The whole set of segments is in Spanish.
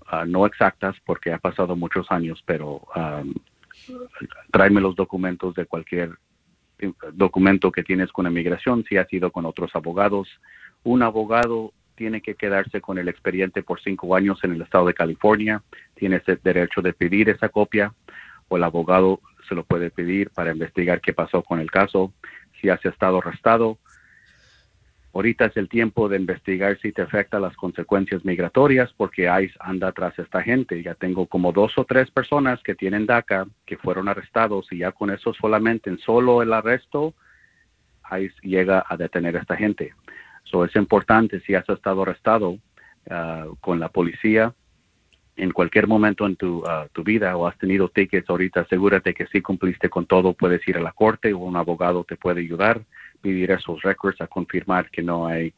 no exactas porque ha pasado muchos años, pero tráeme los documentos de cualquier documento que tienes con inmigración, si has ido con otros abogados. Un abogado tiene que quedarse con el expediente por 5 años en el estado de California. Tienes el derecho de pedir esa copia o el abogado se lo puede pedir para investigar qué pasó con el caso. Si has estado arrestado, ahorita es el tiempo de investigar si te afecta las consecuencias migratorias porque ICE anda tras esta gente. Ya tengo como 2 o 3 personas que tienen DACA que fueron arrestados y ya con eso solamente en solo el arresto ICE llega a detener a esta gente. So es importante si has estado arrestado con la policía en cualquier momento en tu vida o has tenido tickets ahorita, asegúrate que sí cumpliste con todo. Puedes ir a la corte o un abogado te puede ayudar, pedir esos records a confirmar que no hay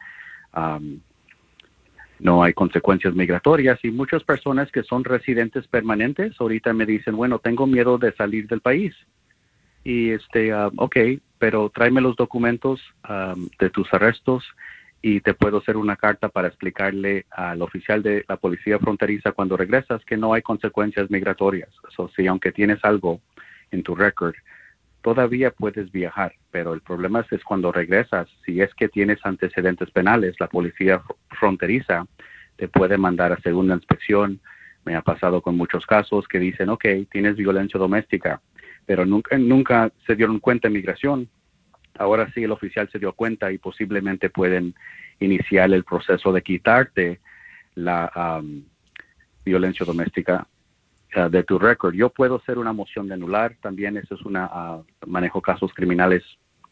consecuencias migratorias. Y muchas personas que son residentes permanentes ahorita me dicen, bueno, tengo miedo de salir del país. Y ok, pero tráeme los documentos de tus arrestos y te puedo hacer una carta para explicarle al oficial de la policía fronteriza cuando regresas que no hay consecuencias migratorias. So, si aunque tienes algo en tu récord, todavía puedes viajar, pero el problema es cuando regresas, si es que tienes antecedentes penales, la policía fronteriza te puede mandar a segunda inspección. Me ha pasado con muchos casos que dicen, ok, tienes violencia doméstica, pero nunca se dieron cuenta en migración. Ahora sí el oficial se dio cuenta y posiblemente pueden iniciar el proceso de quitarte la violencia doméstica de tu récord. Yo puedo hacer una moción de anular, también eso es manejo casos criminales.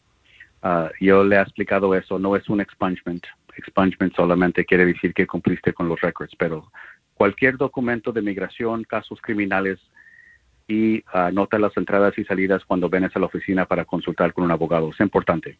Yo le he explicado eso, no es un expungement. Expungement solamente quiere decir que cumpliste con los records, pero cualquier documento de migración, casos criminales, y anota las entradas y salidas cuando vienes a la oficina para consultar con un abogado. Es importante.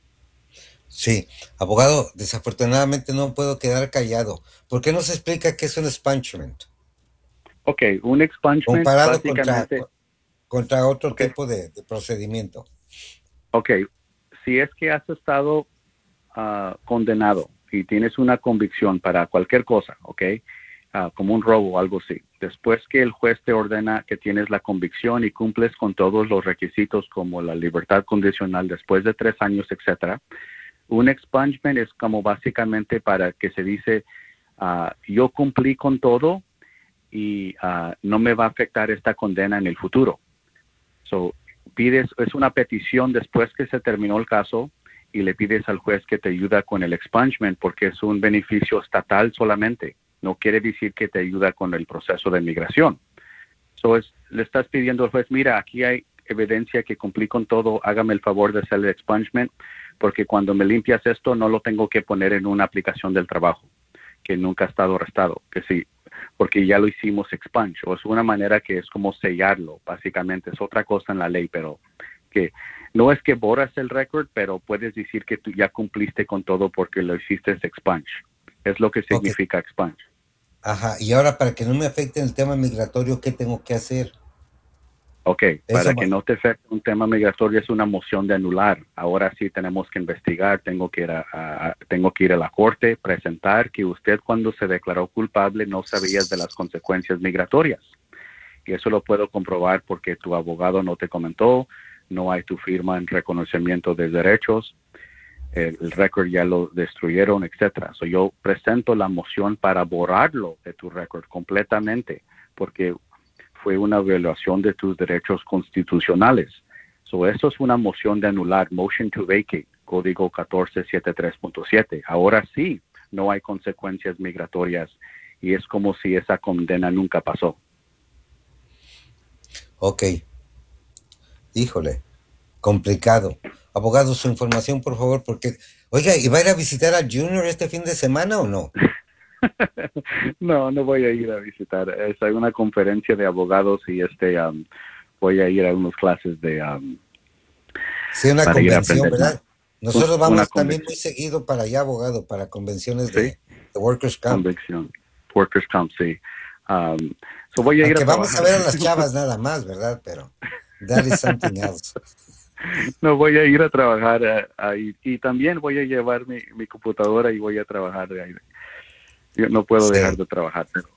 Sí, abogado, desafortunadamente no puedo quedar callado. ¿Por qué no se explica qué es un expungement? Ok, un expungement Comparado básicamente... contra otro Ok, tipo de procedimiento. ok. Si es que has estado condenado y tienes una convicción para cualquier cosa, ok, como un robo o algo así, después que el juez te ordena que tienes la convicción y cumples con todos los requisitos como la libertad condicional después de 3 años, etcétera, un expungement es como básicamente para que se dice, yo cumplí con todo y no me va a afectar esta condena en el futuro. So, es una petición después que se terminó el caso y le pides al juez que te ayuda con el expungement porque es un beneficio estatal solamente. No quiere decir que te ayuda con el proceso de migración. So, le estás pidiendo al juez, mira, aquí hay evidencia que cumplí con todo, hágame el favor de hacer el expungement, porque cuando me limpias esto no lo tengo que poner en una aplicación del trabajo, que nunca ha estado arrestado, que sí, porque ya lo hicimos expunge, o es una manera que es como sellarlo, básicamente, es otra cosa en la ley, pero que no es que borras el récord, pero puedes decir que tú ya cumpliste con todo porque lo hiciste expunge. Es lo que Ok, significa expunge. ajá. Y ahora, para que no me afecte el tema migratorio, ¿qué tengo que hacer? Ok, Eso para va. que no te afecte un tema migratorio es una moción de anular. Ahora sí tenemos que investigar, tengo que ir a la corte, presentar que usted cuando se declaró culpable no sabía de las consecuencias migratorias. Y eso lo puedo comprobar porque tu abogado no te comentó, no hay tu firma en reconocimiento de derechos, el récord ya lo destruyeron, etcétera. So yo presento la moción para borrarlo de tu récord completamente, porque fue una violación de tus derechos constitucionales. So eso es una moción de anular, motion to vacate, código 1473.7. Ahora sí, no hay consecuencias migratorias y es como si esa condena nunca pasó. Ok, híjole, complicado. Abogado, su información, por favor, porque... Oiga, ¿y va a ir a visitar a Junior este fin de semana o no? No, no voy a ir a visitar. Hay una conferencia de abogados y voy a ir a unas clases Sí, una para ir a convención, aprender más. ¿verdad? Nosotros Una vamos también muy convicción, seguido para allá, abogado, para convenciones sí, de Workers' Camp. convicción. Workers' Comp, sí. So voy a ir a Aunque vamos a trabajar. ver a las chavas nada más, ¿verdad? Pero that is something else. No voy a ir a trabajar ahí y también voy a llevar mi computadora y voy a trabajar de ahí. Yo no puedo dejar Sí. de trabajar,